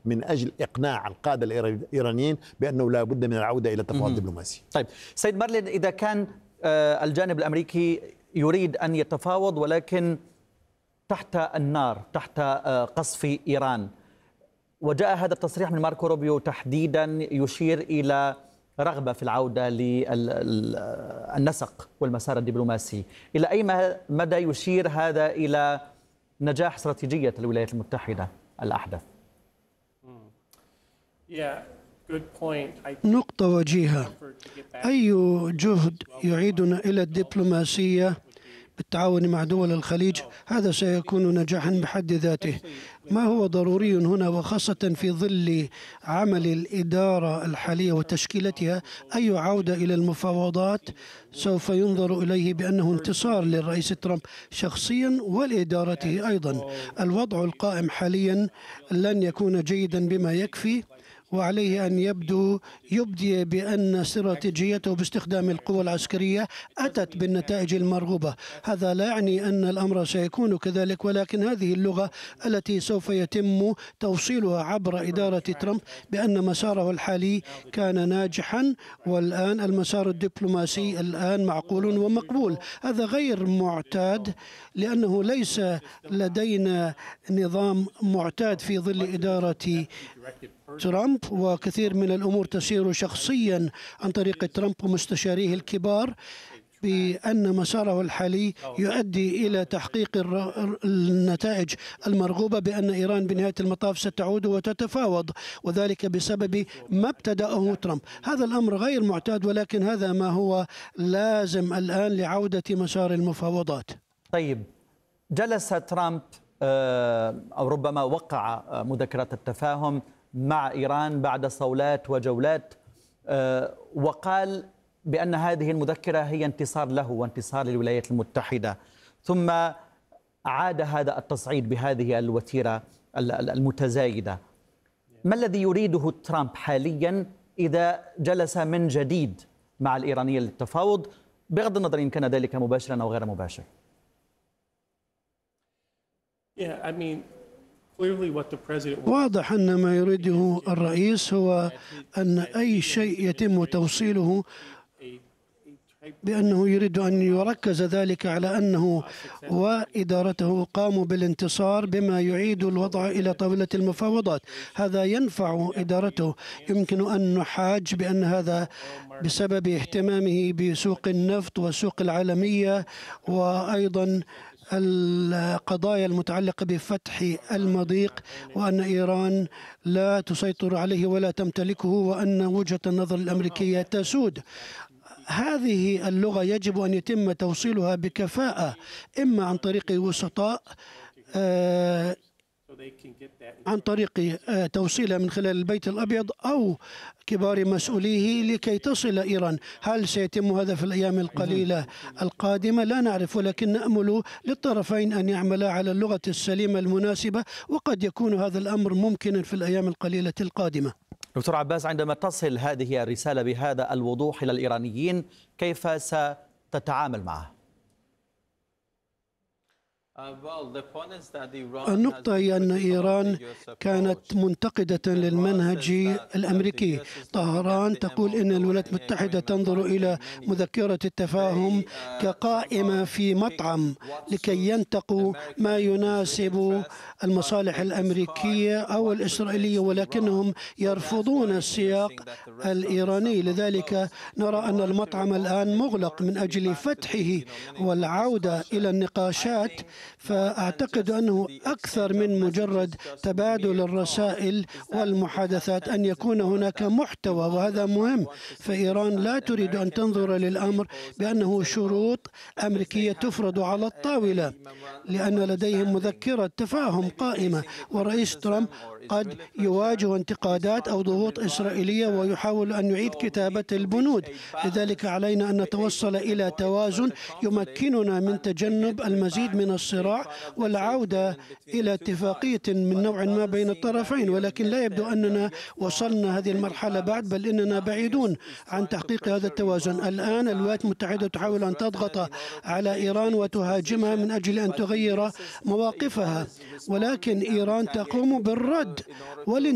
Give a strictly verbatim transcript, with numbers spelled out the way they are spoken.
من أجل إقناع القادة الإيرانيين بأنه لا بد من العودة إلى التفاوض الدبلوماسي. طيب سيد مارلين، إذا كان الجانب الأمريكي يريد أن يتفاوض ولكن تحت النار، تحت قصف إيران، وجاء هذا التصريح من ماركو روبيو تحديدا يشير إلى رغبة في العودة للنسق والمسار الدبلوماسي، إلى أي مدى يشير هذا إلى نجاح استراتيجية الولايات المتحدة الأحدث؟ نقطة وجيهة. أي جهد يعيدنا إلى الدبلوماسية بالتعاون مع دول الخليج هذا سيكون نجاحا بحد ذاته. ما هو ضروري هنا وخاصة في ظل عمل الإدارة الحالية وتشكيلتها، أي عودة إلى المفاوضات سوف ينظر إليه بأنه انتصار للرئيس ترامب شخصيا ولإدارته أيضا. الوضع القائم حاليا لن يكون جيدا بما يكفي، وعليه أن يبدو يبدي بأن استراتيجيته باستخدام القوى العسكرية أتت بالنتائج المرغوبة. هذا لا يعني أن الأمر سيكون كذلك، ولكن هذه اللغة التي سوف يتم توصيلها عبر إدارة ترامب بأن مساره الحالي كان ناجحا، والآن المسار الدبلوماسي الآن معقول ومقبول. هذا غير معتاد لأنه ليس لدينا نظام معتاد في ظل إدارة ترامب، وكثير من الأمور تسير شخصيا عن طريق ترامب ومستشاريه الكبار، بأن مساره الحالي يؤدي إلى تحقيق النتائج المرغوبة بأن إيران بنهاية المطاف ستعود وتتفاوض، وذلك بسبب ما ابتدأه ترامب. هذا الأمر غير معتاد، ولكن هذا ما هو لازم الآن لعودة مسار المفاوضات. طيب، جلس ترامب أو ربما وقع مذكرات التفاهم مع إيران بعد صولات وجولات، وقال بأن هذه المذكرة هي انتصار له وانتصار للولايات المتحدة، ثم عاد هذا التصعيد بهذه الوتيرة المتزايدة. ما الذي يريده ترامب حاليا إذا جلس من جديد مع الإيرانيين للتفاوض، بغض النظر إن كان ذلك مباشرا أو غير مباشر؟ واضح أن ما يريده الرئيس هو أن أي شيء يتم توصيله بأنه يريد أن يركز ذلك على أنه وإدارته قاموا بالانتصار بما يعيد الوضع إلى طاولة المفاوضات. هذا ينفع إدارته. يمكن أن نحاج بأن هذا بسبب اهتمامه بسوق النفط والسوق العالمية، وأيضا القضايا المتعلقة بفتح المضيق، وأن إيران لا تسيطر عليه ولا تمتلكه، وأن وجهة النظر الأمريكية تسود. هذه اللغة يجب أن يتم توصيلها بكفاءة، إما عن طريق وسطاء آه عن طريق توصيلها من خلال البيت الأبيض أو كبار مسؤوليه لكي تصل إيران. هل سيتم هذا في الأيام القليلة القادمة؟ لا نعرف، ولكن نأمل للطرفين أن يعملا على اللغة السليمة المناسبة، وقد يكون هذا الأمر ممكنا في الأيام القليلة القادمة. دكتور عباس، عندما تصل هذه الرسالة بهذا الوضوح إلى الإيرانيين، كيف ستتعامل معها؟ النقطة هي أن إيران كانت منتقدة للمنهج الأمريكي. طهران تقول إن الولايات المتحدة تنظر إلى مذكرة التفاهم كقائمة في مطعم لكي ينتقوا ما يناسب المصالح الأمريكية أو الإسرائيلية، ولكنهم يرفضون السياق الإيراني. لذلك نرى أن المطعم الآن مغلق من أجل فتحه والعودة إلى النقاشات. فأعتقد أنه أكثر من مجرد تبادل الرسائل والمحادثات، أن يكون هناك محتوى، وهذا مهم. فإيران لا تريد أن تنظر للأمر بأنه شروط أمريكية تفرض على الطاولة، لأن لديهم مذكرة تفاهم قائمة، ورئيس ترامب قد يواجه انتقادات أو ضغوط إسرائيلية ويحاول أن يعيد كتابة البنود. لذلك علينا أن نتوصل إلى توازن يمكننا من تجنب المزيد من الصراع والعودة إلى اتفاقية من نوع ما بين الطرفين، ولكن لا يبدو أننا وصلنا هذه المرحلة بعد، بل إننا بعيدون عن تحقيق هذا التوازن. الآن الولايات المتحدة تحاول أن تضغط على إيران وتهاجمها من أجل أن تغير مواقفها، ولكن إيران تقوم بالرد